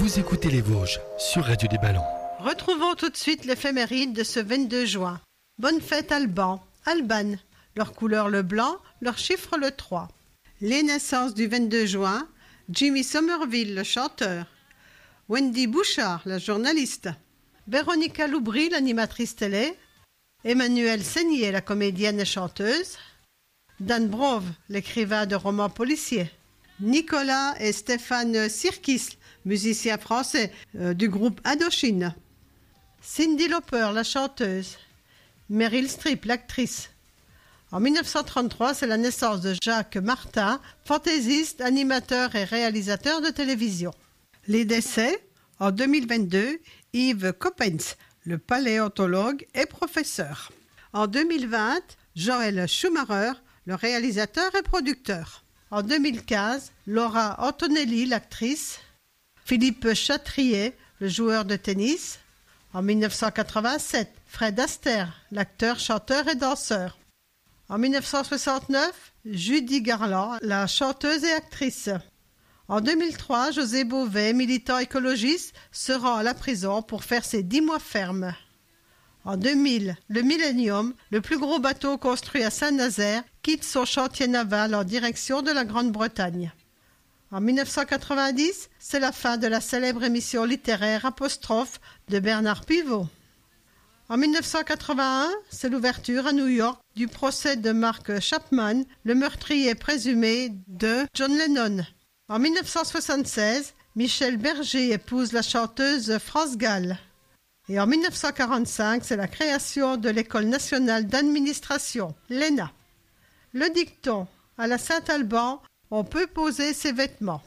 Vous écoutez les Vosges sur Radio des Ballons. Retrouvons tout de suite l'éphéméride de ce 22 juin. Bonne fête Alban, Alban. Leur couleur le blanc, leur chiffre le 3. Les naissances du 22 juin. Jimmy Somerville, le chanteur. Wendy Bouchard, la journaliste. Véronica Loubry, l'animatrice télé. Emmanuelle Seignier, la comédienne et chanteuse. Dan Brove, l'écrivain de romans policiers. Nicolas et Stéphane Sirkis, musiciens français du groupe Indochine. Cyndi Lauper, la chanteuse. Meryl Streep, l'actrice. En 1933, c'est la naissance de Jacques Martin, fantaisiste, animateur et réalisateur de télévision. Les décès, en 2022, Yves Coppens, le paléontologue et professeur. En 2020, Joël Schumacher, le réalisateur et producteur. En 2015, Laura Antonelli, l'actrice. Philippe Chatrier, le joueur de tennis. En 1987, Fred Astaire, l'acteur, chanteur et danseur. En 1969, Judy Garland, la chanteuse et actrice. En 2003, José Bové, militant écologiste, se rend à la prison pour faire ses 10 mois fermes. En 2000, le Millennium, le plus gros bateau construit à Saint-Nazaire, quitte son chantier naval en direction de la Grande-Bretagne. En 1990, c'est la fin de la célèbre émission littéraire Apostrophe de Bernard Pivot. En 1981, c'est l'ouverture à New York du procès de Mark Chapman, le meurtrier présumé de John Lennon. En 1976, Michel Berger épouse la chanteuse France Gall. Et en 1945, c'est la création de l'École nationale d'administration, l'ENA. Le dicton, à la Saint-Alban, on peut poser ses vêtements.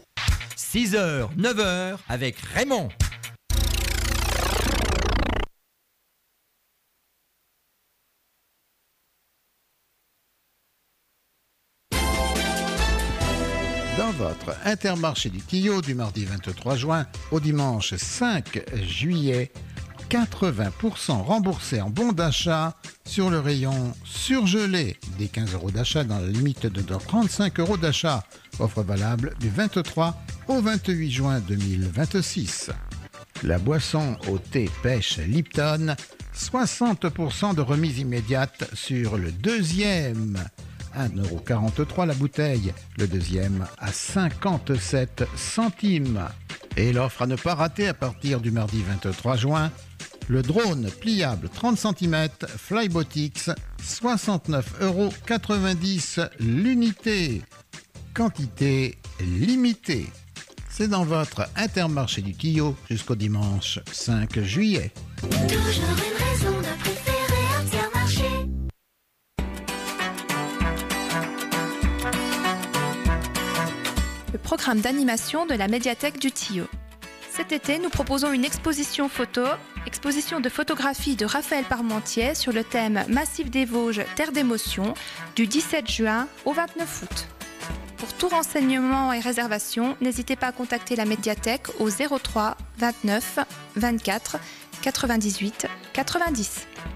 6h, 9h avec Raymond. Dans votre Intermarché du Tillot du mardi 23 juin au dimanche 5 juillet, 80% remboursés en bons d'achat sur le rayon surgelé. Des 15 € d'achat dans la limite de 35 € d'achat. Offre valable du 23 au 28 juin 2026. La boisson au thé pêche Lipton, 60% de remise immédiate sur le deuxième. 1,43 € la bouteille, le deuxième à 57 centimes. Et l'offre à ne pas rater à partir du mardi 23 juin, le drone pliable 30 cm Flybotix, 69,90 € l'unité. Quantité limitée. C'est dans votre Intermarché du Tillot jusqu'au dimanche 5 juillet. Toujours une raison de préférer Intermarché. Le programme d'animation de la médiathèque du Tillot. Cet été, nous proposons une exposition de photographie de Raphaël Parmentier sur le thème Massif des Vosges, terre d'émotion, du 17 juin au 29 août. Pour tout renseignement et réservation, n'hésitez pas à contacter la médiathèque au 03 29 24 98 90.